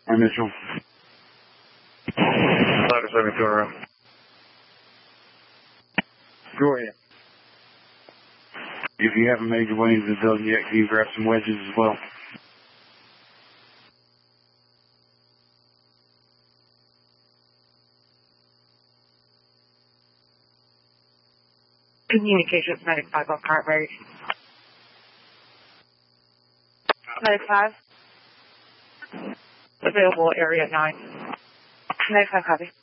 Mitchell. Ladder 72 around. Go ahead. If you haven't made your way into the building yet, can you grab some wedges as well? Communications, Medic 5 on Cartwright. Medic 5. Available area 9. Medic 5 copy.